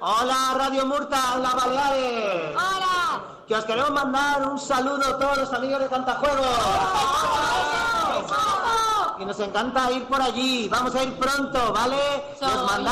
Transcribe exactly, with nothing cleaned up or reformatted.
Hola, Radio Murta, hola, Baleares. ¡Hola! Que os queremos mandar un saludo a todos los amigos de Cantajuegos. ¡Hola! Que nos encanta ir por allí. Vamos a ir pronto, ¿vale? Soy Os mandamos